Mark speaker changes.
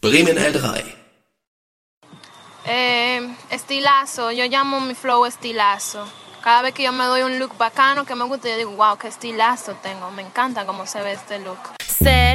Speaker 1: Bremen L3.
Speaker 2: Estilazo, yo llamo mi flow estilazo. Cada vez que yo me doy un look bacano que me gusta, yo digo, wow, qué estilazo tengo. Me encanta cómo se ve este look.